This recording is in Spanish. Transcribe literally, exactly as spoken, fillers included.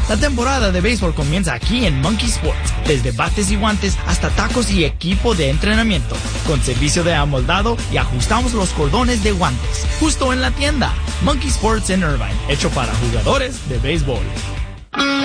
La temporada de béisbol comienza aquí en Monkey Sports. Desde bates y guantes hasta tacos y equipo de entrenamiento. Con servicio de amoldado y ajustamos los cordones de guantes. Justo en la tienda. Monkey Sports en Irvine. Hecho para jugadores de béisbol.